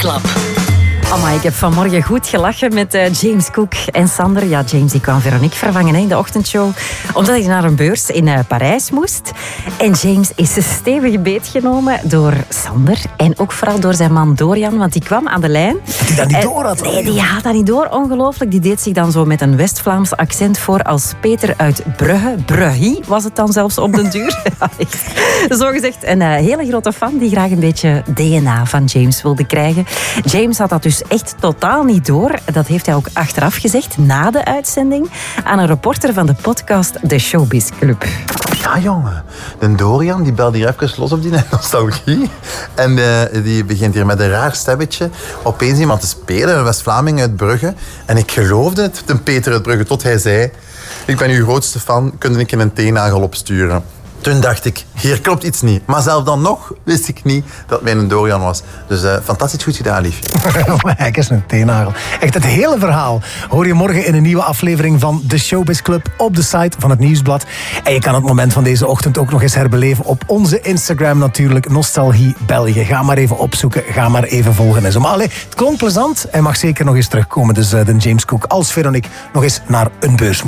Klap. Amai, ik heb vanmorgen goed gelachen met James Cook en Sander. Ja, James die kwam Veronique vervangen in de ochtendshow, omdat hij naar een beurs in Parijs moest. En James is stevig beetgenomen door Sander en ook vooral door zijn man Dorian, want die kwam aan de lijn. Die dat niet door had. Nee, die had dat niet door, ongelooflijk. Die deed zich dan zo met een West-Vlaams accent voor als Peter uit Brugge. Brugge was het dan zelfs op den duur. Ja, echt. Zogezegd een hele grote fan die graag een beetje DNA van James wilde krijgen. James had dat dus echt totaal niet door. Dat heeft hij ook achteraf gezegd, na de uitzending, aan een reporter van de podcast The Showbiz Club. Ja, jongen. De Dorian die belt hier even los op die nostalgie. En die begint hier met een raar stemmetje opeens iemand te spelen, een West-Vlaming uit Brugge. En ik geloofde het, een Peter uit Brugge, tot hij zei: ik ben uw grootste fan, kun ik een teennagel opsturen? Toen dacht ik, hier klopt iets niet. Maar zelf dan nog wist ik niet dat het mijn Dorian was. Dus fantastisch goed gedaan, lief. Kijk eens, een teennagel. Echt, het hele verhaal hoor je morgen in een nieuwe aflevering van The Showbiz Club op de site van het Nieuwsblad. En je kan het moment van deze ochtend ook nog eens herbeleven op onze Instagram natuurlijk, Nostalgie België. Ga maar even opzoeken, ga maar even volgen en zo. Maar allee, het klonk plezant en mag zeker nog eens terugkomen. Dus de James Cook als Veronique nog eens naar een beurs moet.